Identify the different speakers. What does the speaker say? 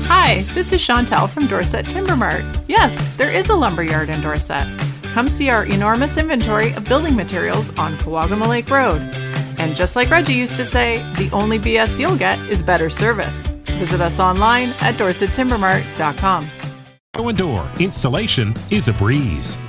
Speaker 1: Hi, this is Chantel from Dorset Timber Mart. Yes, there is a lumberyard in Dorset. Come see our enormous inventory of building materials on Kawagama Lake Road. And just like Reggie used to say, the only BS you'll get is better service. Visit us online at dorsettimbermart.com.
Speaker 2: Door installation is a breeze.